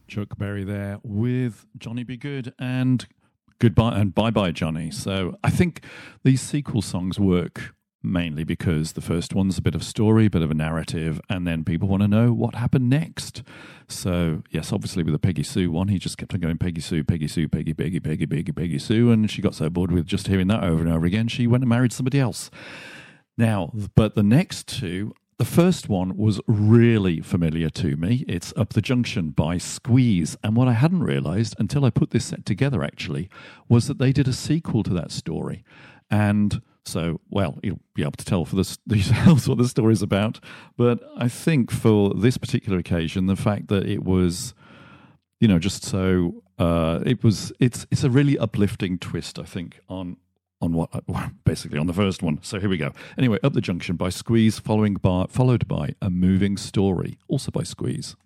Chuck Berry there with Johnny Be Good and Goodbye and Bye Bye Johnny. So I think these sequel songs work mainly because the first one's a bit of story, a bit of a narrative, and then people want to know what happened next. So, yes, obviously with the Peggy Sue one, he just kept on going Peggy Sue, Peggy Sue, Peggy, Peggy, Peggy, Peggy, Peggy Sue, and she got so bored with just hearing that over and over again, she went and married somebody else. Now, but the next two, the first one was really familiar to me. It's Up the Junction by Squeeze. And what I hadn't realised until I put this set together, actually, was that they did a sequel to that story. And so, well, you'll be able to tell for yourselves what the story's about. But I think for this particular occasion, the fact that it was, you know, just so, it's a really uplifting twist, I think, on what basically on the first one. So here we go. Anyway, Up the Junction by Squeeze, followed by A Moving Story, also by Squeeze.